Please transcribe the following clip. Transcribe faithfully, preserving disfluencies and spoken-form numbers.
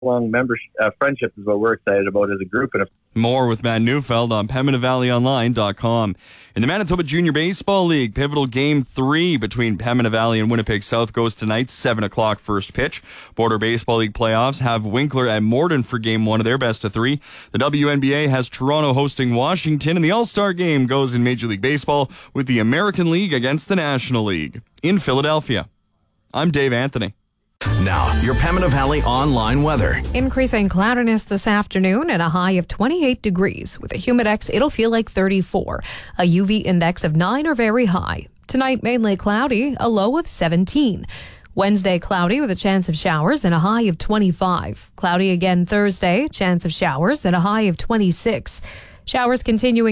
long membership, uh, friendship is what we're excited about as a group. And if More with Matt Neufeld on Pembina Valley Online dot com. In the Manitoba Junior Baseball League, pivotal game three between Pembina Valley and Winnipeg South goes tonight, seven o'clock first pitch. Border Baseball League playoffs have Winkler at Morden for game one of their best of three. The W N B A has Toronto hosting Washington, and the All-Star game goes in Major League Baseball with the American League against the National League. In Philadelphia, I'm Dave Anthony. Now, your Pembina Valley online weather. Increasing cloudiness this afternoon and a high of twenty-eight degrees. With a humidex, it'll feel like thirty-four. A U V index of nine or very high. Tonight, mainly cloudy, a low of seventeen. Wednesday, cloudy with a chance of showers and a high of twenty-five. Cloudy again Thursday, chance of showers and a high of twenty-six. Showers continuing